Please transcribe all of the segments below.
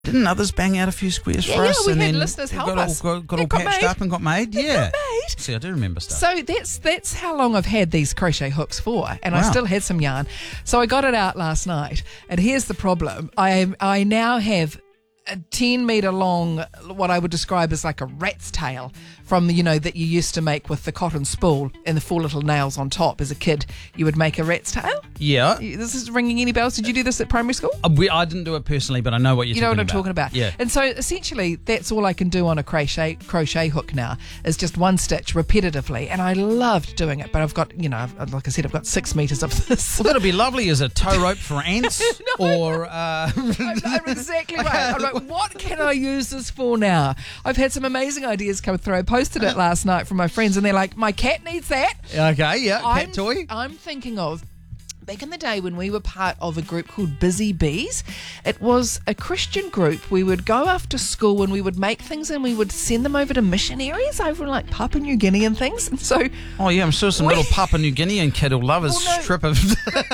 Didn't others bang out a few squares for Yeah, us? we and had then listeners help got us. Got It all got patched made. up and got made. It Yeah. got made. See, I do remember stuff. So that's how long I've had these crochet hooks for, and I Wow. still had some yarn. So I got it out last night, and here's the problem: I now have a 10-meter long, what I would describe as like a rat's tail from that you used to make with the cotton spool and the 4 little nails on top. As a kid, you would make a rat's tail. Yeah. This is ringing any bells? Did you do this at primary school? I didn't do it personally, but I know what you're You know talking what I'm about. talking about. Yeah. And so essentially that's all I can do on a crochet hook now is just one stitch repetitively. And I loved doing it, but I've got, like I said, I've got 6 meters of this. Well, that'd be lovely as a tow rope for ants or... I'm exactly right. I'm like, what can I use this for now? I've had some amazing ideas come through. I posted it last night from my friends and they're like, my cat needs that. Okay, yeah, cat toy. I'm thinking of back in the day when we were part of a group called Busy Bees. It was a Christian group. We would go after school and we would make things and we would send them over to mission areas over in like Papua New Guinea and things. And so Oh, yeah, I'm sure some little Papua New Guinean kid will love his strip of...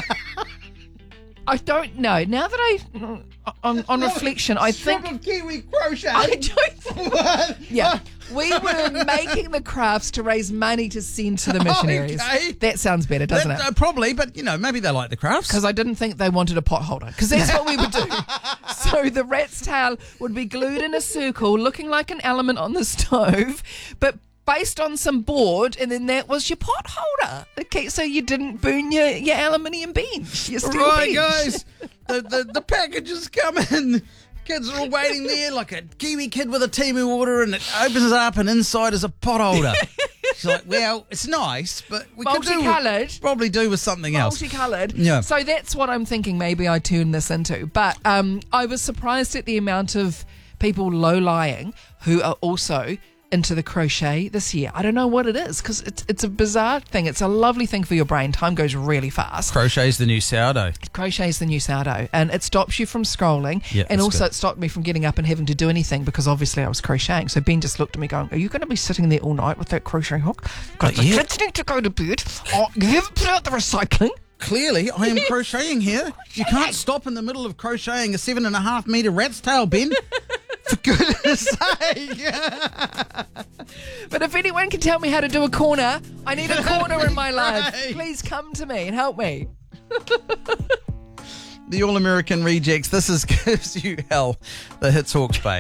I don't know. Now that on reflection, I think of Kiwi crochet. I don't. Yeah, we were making the crafts to raise money to send to the missionaries. Okay. That sounds better, doesn't it? Probably, but, maybe they like the crafts. Because I didn't think they wanted a pot holder, because that's what we would do. So the rat's tail would be glued in a circle, looking like an element on the stove, but based on some board, and then that was your pot holder. Okay, so you didn't burn your aluminium bench, your steel Right, bench. guys, the packages come in. Kids are all waiting there like a Kiwi kid with a Temu order, and it opens up, and inside is a pot holder. She's like, well, it's nice, but we could probably do with something else. Multicoloured. Yeah. So that's what I'm thinking maybe I turn this into. But I was surprised at the amount of people low-lying who are also into the crochet this year. I don't know what it is, because it's a bizarre thing. It's a lovely thing for your brain. Time goes really fast. Crochet's the new sourdough. Crochet's the new sourdough, and it stops you from scrolling, Yeah, and that's also good. it stopped me from getting up and having to do anything, because obviously I was crocheting. So Ben just looked at me going, are you going to be sitting there all night with that crochet hook? Because the kids need to go to bed. Oh, you haven't put out the recycling. Clearly, I am crocheting here. You can't stop in the middle of crocheting a 7.5 metre rat's tail, Ben. For goodness sake. But if anyone can tell me how to do a corner, I need a corner in my life. Great. Please come to me and help me. The All-American Rejects. This is Gives You Hell, the Hits Hawke's Bay.